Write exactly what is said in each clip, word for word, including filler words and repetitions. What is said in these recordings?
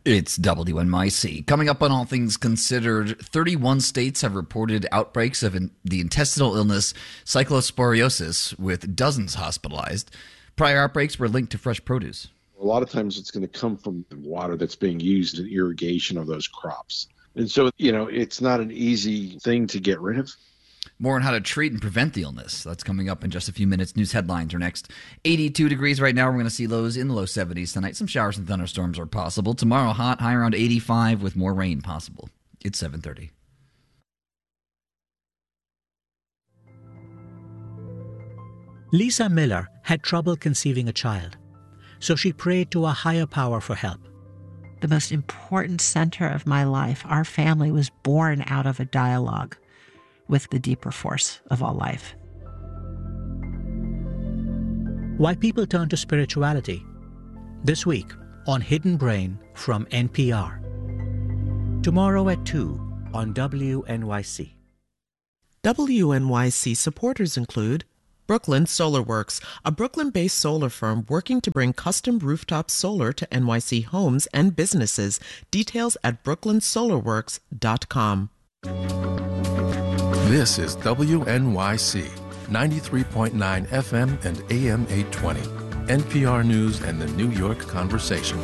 It's W N Y C. Coming up on All Things Considered, thirty-one states have reported outbreaks of in- the intestinal illness cyclosporiosis, with dozens hospitalized. Prior outbreaks were linked to fresh produce. A lot of times it's going to come from the water that's being used in irrigation of those crops. And so, you know, it's not an easy thing to get rid of. More on how to treat and prevent the illness. That's coming up in just a few minutes. News headlines are next. eighty-two degrees right now. We're going to see lows in the low seventies tonight. Some showers and thunderstorms are possible. Tomorrow, hot, high around eighty-five with more rain possible. It's seven thirty. Lisa Miller had trouble conceiving a child, so she prayed to a higher power for help. The most important center of my life, our family, was born out of a dialogue with the deeper force of all life. Why people turn to spirituality. This week on Hidden Brain from N P R. Tomorrow at two on W N Y C. W N Y C supporters include Brooklyn Solar Works, a Brooklyn-based solar firm working to bring custom rooftop solar to N Y C homes and businesses. Details at brooklyn solar works dot com. This is W N Y C, ninety-three point nine F M and A M eight twenty, N P R News and the New York Conversation.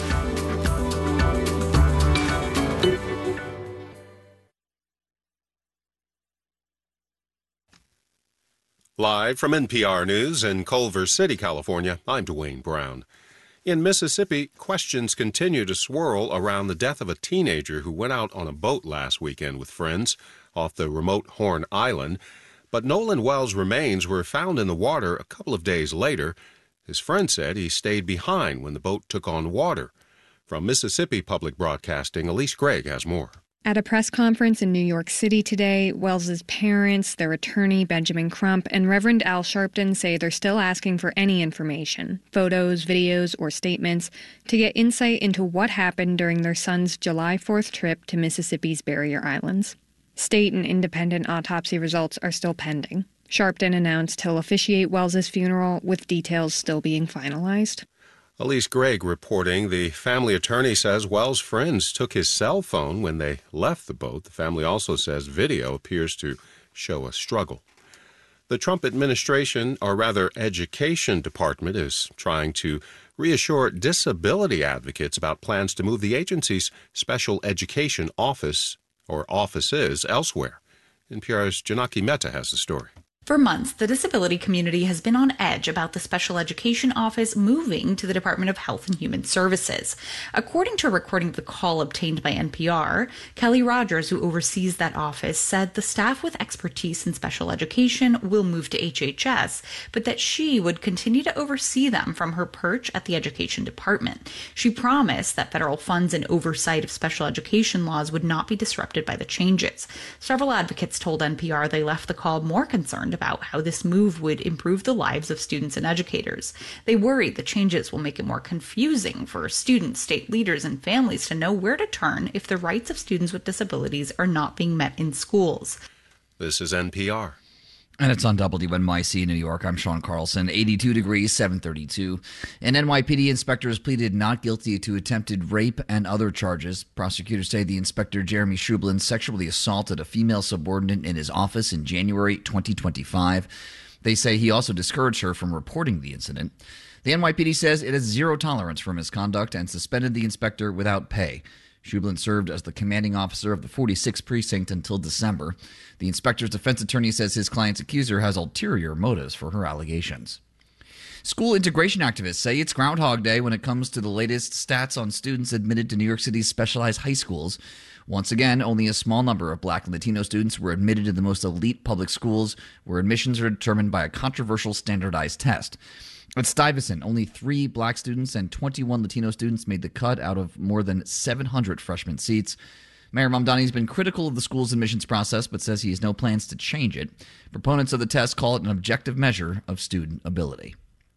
Live from N P R News in Culver City, California, I'm Dwayne Brown. In Mississippi, questions continue to swirl around the death of a teenager who went out on a boat last weekend with friends off the remote Horn Island. But Nolan Wells' remains were found in the water a couple of days later. His friend said he stayed behind when the boat took on water. From Mississippi Public Broadcasting, Elise Gregg has more. At a press conference in New York City today, Wells's parents, their attorney Benjamin Crump, and Reverend Al Sharpton say they're still asking for any information, photos, videos, or statements, to get insight into what happened during their son's July fourth trip to Mississippi's Barrier Islands. State and independent autopsy results are still pending. Sharpton announced he'll officiate Wells's funeral, with details still being finalized. Elise Gregg reporting. The family attorney says Wells' friends took his cell phone when they left the boat. The family also says video appears to show a struggle. The Trump administration, or rather education department, is trying to reassure disability advocates about plans to move the agency's special education office or offices elsewhere. N P R's Janaki Mehta has the story. For months, the disability community has been on edge about the Special Education Office moving to the Department of Health and Human Services. According to a recording of the call obtained by N P R, Kelly Rogers, who oversees that office, said the staff with expertise in special education will move to H H S, but that she would continue to oversee them from her perch at the Education Department. She promised that federal funds and oversight of special education laws would not be disrupted by the changes. Several advocates told N P R they left the call more concerned about how this move would improve the lives of students and educators. They worried the changes will make it more confusing for students, state leaders, and families to know where to turn if the rights of students with disabilities are not being met in schools. This is N P R. And it's on W N Y C New York. I'm Sean Carlson. eighty-two degrees, seven thirty-two. And N Y P D inspectors pleaded not guilty to attempted rape and other charges. Prosecutors say the inspector, Jeremy Shublin, sexually assaulted a female subordinate in his office in January twenty twenty-five. They say he also discouraged her from reporting the incident. The N Y P D says it has zero tolerance for misconduct and suspended the inspector without pay. Shublin served as the commanding officer of the forty-sixth Precinct until December. The inspector's defense attorney says his client's accuser has ulterior motives for her allegations. School integration activists say it's Groundhog Day when it comes to the latest stats on students admitted to New York City's specialized high schools. Once again, only a small number of Black and Latino students were admitted to the most elite public schools, where admissions are determined by a controversial standardized test. At Stuyvesant, only three Black students and twenty-one Latino students made the cut out of more than seven hundred freshman seats. Mayor Mamdani has been critical of the school's admissions process, but says he has no plans to change it. Proponents of the test call it an objective measure of student ability.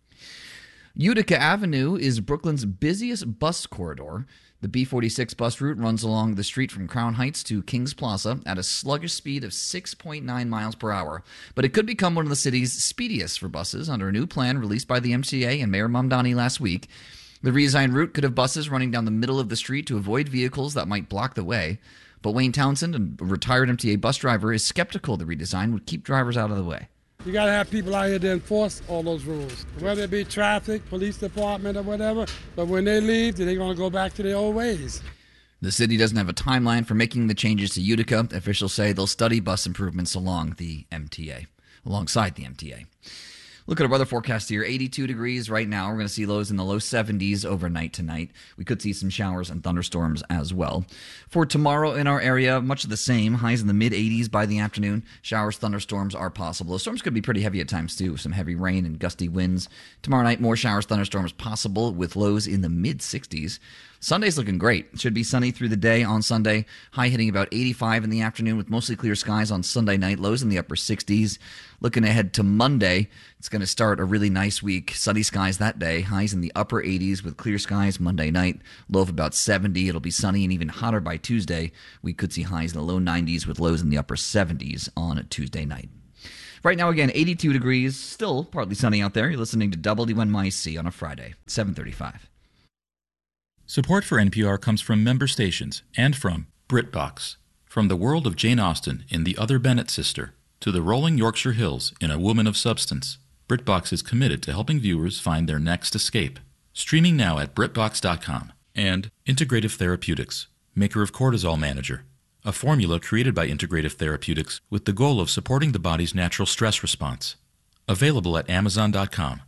Utica Avenue is Brooklyn's busiest bus corridor. The B forty-six bus route runs along the street from Crown Heights to Kings Plaza at a sluggish speed of six point nine miles per hour. But it could become one of the city's speediest for buses under a new plan released by the M T A and Mayor Mamdani last week. The redesigned route could have buses running down the middle of the street to avoid vehicles that might block the way. But Wayne Townsend, a retired M T A bus driver, is skeptical the redesign would keep drivers out of the way. You got to have people out here to enforce all those rules, whether it be traffic, police department, or whatever. But when they leave, they're going to go back to their old ways. The city doesn't have a timeline for making the changes to Utica. Officials say they'll study bus improvements along the M T A, alongside the M T A. Look at our weather forecast here. eighty-two degrees right now. We're going to see lows in the low seventies overnight tonight. We could see some showers and thunderstorms as well. For tomorrow in our area, much of the same. Highs in the mid-eighties by the afternoon. Showers, thunderstorms are possible. The storms could be pretty heavy at times, too. Some heavy rain and gusty winds. Tomorrow night, more showers, thunderstorms possible with lows in the mid-sixties. Sunday's looking great. It should be sunny through the day on Sunday. High hitting about eighty-five in the afternoon with mostly clear skies on Sunday night. Lows in the upper sixties. Looking ahead to Monday, it's going to start a really nice week. Sunny skies that day. Highs in the upper eighties with clear skies Monday night. Low of about seventy. It'll be sunny and even hotter by Tuesday. We could see highs in the low nineties with lows in the upper seventies on a Tuesday night. Right now, again, eighty-two degrees. Still partly sunny out there. You're listening to W N Y C on a Friday, seven thirty-five. Support for N P R comes from member stations and from BritBox. From the world of Jane Austen in The Other Bennet Sister to the rolling Yorkshire Hills in A Woman of Substance, BritBox is committed to helping viewers find their next escape. Streaming now at BritBox dot com. And Integrative Therapeutics, maker of Cortisol Manager, a formula created by Integrative Therapeutics with the goal of supporting the body's natural stress response. Available at Amazon dot com.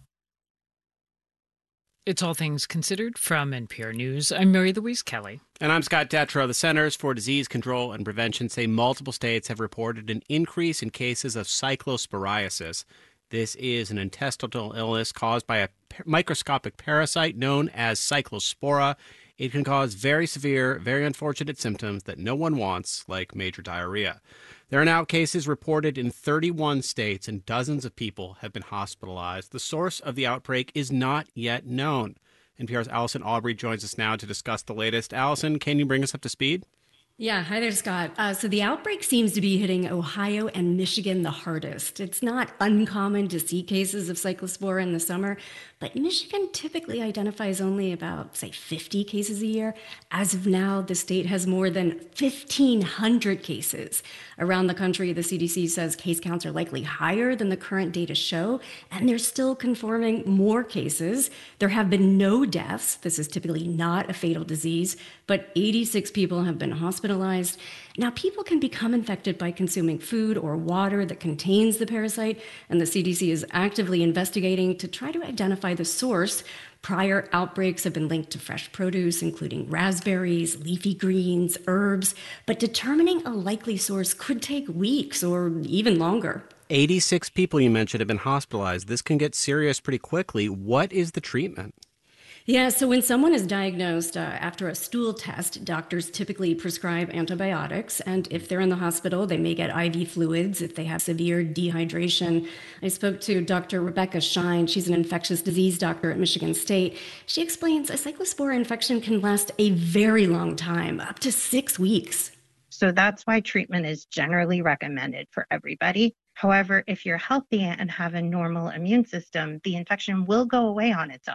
It's All Things Considered from N P R News. I'm Mary Louise Kelly. And I'm Scott Detrow. The Centers for Disease Control and Prevention say multiple states have reported an increase in cases of cyclosporiasis. This is an intestinal illness caused by a microscopic parasite known as cyclospora. It can cause very severe, very unfortunate symptoms that no one wants, like major diarrhea. There are now cases reported in thirty-one states, and dozens of people have been hospitalized. The source of the outbreak is not yet known. N P R's Allison Aubrey joins us now to discuss the latest. Allison, can you bring us up to speed? Yeah, hi there, Scott. Uh, so the outbreak seems to be hitting Ohio and Michigan the hardest. It's not uncommon to see cases of cyclospora in the summer, but Michigan typically identifies only about, say, fifty cases a year. As of now, the state has more than fifteen hundred cases. Around the country, the C D C says case counts are likely higher than the current data show, and they're still confirming more cases. There have been no deaths. This is typically not a fatal disease, but eighty-six people have been hospitalized. Now, people can become infected by consuming food or water that contains the parasite, and the C D C is actively investigating to try to identify the source. Prior outbreaks have been linked to fresh produce, including raspberries, leafy greens, herbs, but determining a likely source could take weeks or even longer. eighty-six people you mentioned have been hospitalized. This can get serious pretty quickly. What is the treatment? Yeah, so when someone is diagnosed uh, after a stool test, doctors typically prescribe antibiotics. And if they're in the hospital, they may get I V fluids if they have severe dehydration. I spoke to Doctor Rebecca Shine. She's an infectious disease doctor at Michigan State. She explains a cyclospora infection can last a very long time, up to six weeks. So that's why treatment is generally recommended for everybody. However, if you're healthy and have a normal immune system, the infection will go away on its own.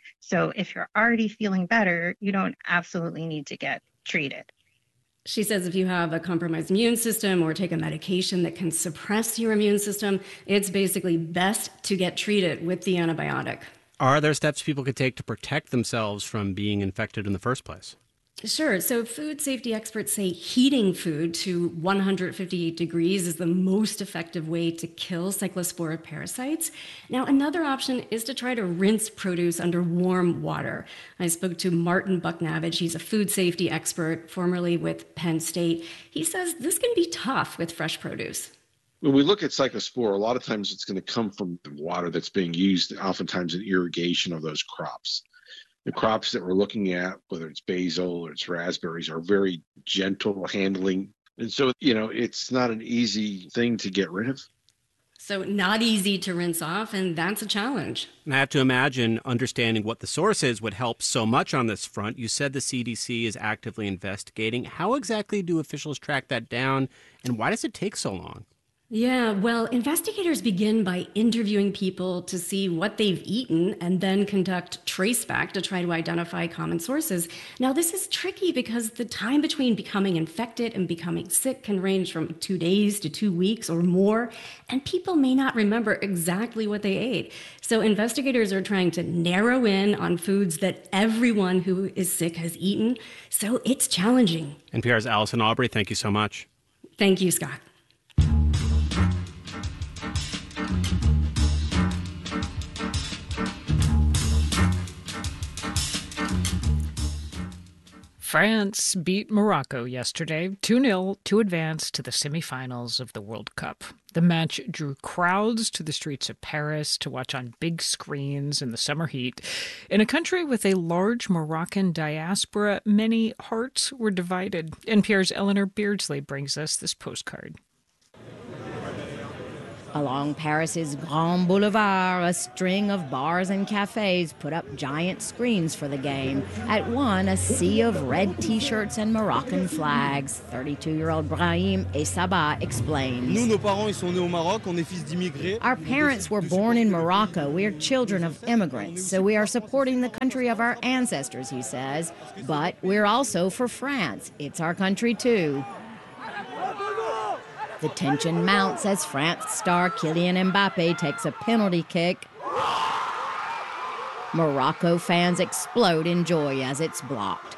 So if you're already feeling better, you don't absolutely need to get treated. She says if you have a compromised immune system or take a medication that can suppress your immune system, it's basically best to get treated with the antibiotic. Are there steps people could take to protect themselves from being infected in the first place? Sure. So food safety experts say heating food to one hundred fifty-eight degrees is the most effective way to kill cyclospora parasites. Now, another option is to try to rinse produce under warm water. I spoke to Martin Bucknavage. He's a food safety expert, formerly with Penn State. He says this can be tough with fresh produce. When we look at cyclospora, a lot of times it's going to come from the water that's being used, oftentimes in irrigation of those crops. The crops that we're looking at, whether it's basil or it's raspberries, are very gentle handling. And so, you know, it's not an easy thing to get rid of. So not easy to rinse off, and that's a challenge. And I have to imagine understanding what the source is would help so much on this front. You said the C D C is actively investigating. How exactly do officials track that down, and why does it take so long? Yeah, well, investigators begin by interviewing people to see what they've eaten and then conduct traceback to try to identify common sources. Now, this is tricky because the time between becoming infected and becoming sick can range from two days to two weeks or more, and people may not remember exactly what they ate. So investigators are trying to narrow in on foods that everyone who is sick has eaten, so it's challenging. N P R's Allison Aubrey, thank you so much. Thank you, Scott. France beat Morocco yesterday two nil to advance to the semifinals of the World Cup. The match drew crowds to the streets of Paris to watch on big screens in the summer heat. In a country with a large Moroccan diaspora, many hearts were divided. N P R's Eleanor Beardsley brings us this postcard. Along Paris's Grand Boulevard, a string of bars and cafes put up giant screens for the game. At one, a sea of red T-shirts and Moroccan flags. thirty-two-year-old Brahim Essaba explains. Our parents were born in Morocco. We are children of immigrants, so we are supporting the country of our ancestors, he says. But we're also for France. It's our country, too. The tension mounts as France star Kylian Mbappe takes a penalty kick. Morocco fans explode in joy as it's blocked.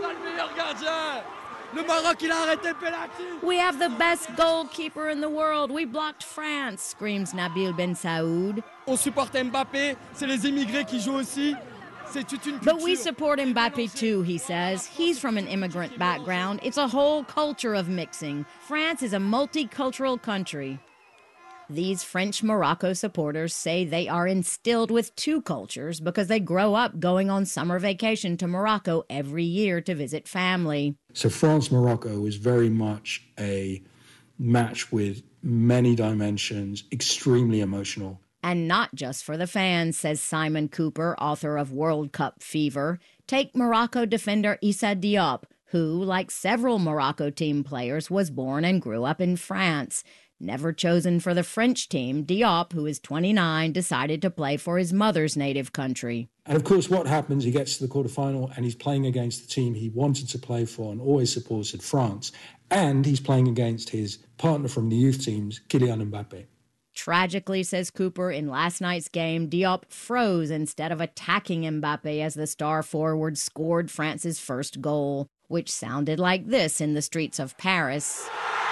We have the best goalkeeper in the world. We blocked France, screams Nabil Ben Saoud. On supporte Mbappé, c'est les immigrés qui jouent aussi. But we support Mbappe too, he says. He's from an immigrant background. It's a whole culture of mixing. France is a multicultural country. These French Morocco supporters say they are instilled with two cultures because they grow up going on summer vacation to Morocco every year to visit family. So France-Morocco is very much a match with many dimensions, extremely emotional. And not just for the fans, says Simon Cooper, author of World Cup Fever. Take Morocco defender Issa Diop, who, like several Morocco team players, was born and grew up in France. Never chosen for the French team, Diop, who is twenty-nine, decided to play for his mother's native country. And of course, what happens, he gets to the quarterfinal and he's playing against the team he wanted to play for and always supported, France. And he's playing against his partner from the youth teams, Kylian Mbappe. Tragically, says Cooper, in last night's game, Diop froze instead of attacking Mbappe as the star forward scored France's first goal, which sounded like this in the streets of Paris.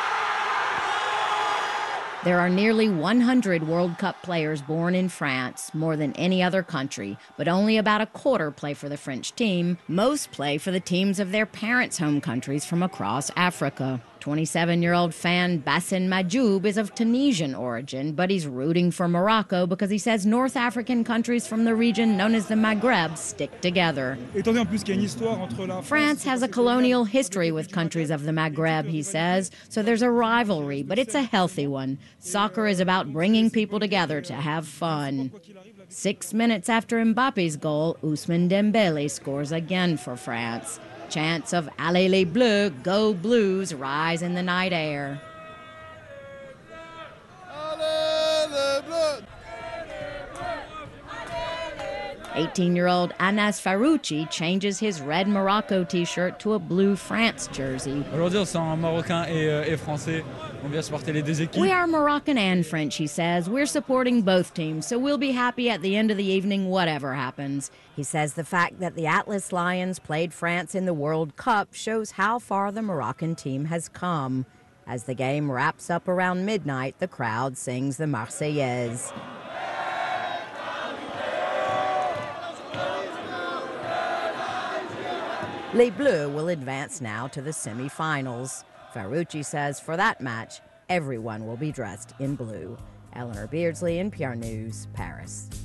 There are nearly one hundred World Cup players born in France, more than any other country, but only about a quarter play for the French team. Most play for the teams of their parents' home countries from across Africa. twenty-seven-year-old fan Bassem Majoub is of Tunisian origin, but he's rooting for Morocco because he says North African countries from the region known as the Maghreb stick together. France has a colonial history with countries of the Maghreb, he says, so there's a rivalry, but it's a healthy one. Soccer is about bringing people together to have fun. Six minutes after Mbappe's goal, Ousmane Dembele scores again for France. Chants of Allez les Bleus, go Blues rise in the night air. eighteen-year-old Anas Farouchi changes his red Morocco T-shirt to a blue France jersey. We are Moroccan and French, he says. We're supporting both teams, so we'll be happy at the end of the evening, whatever happens. He says the fact that the Atlas Lions played France in the World Cup shows how far the Moroccan team has come. As the game wraps up around midnight, the crowd sings the Marseillaise. Les Bleus will advance now to the semifinals. Farouchi says for that match, everyone will be dressed in blue. Eleanor Beardsley, N P R News, Paris.